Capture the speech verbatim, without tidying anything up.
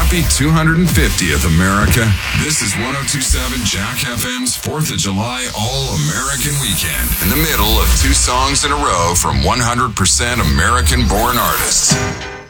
Happy two hundred fiftieth, America. This is one oh two point seven Jack F M's fourth of July All-American Weekend. In the middle of two songs in a row from one hundred percent American-born artists.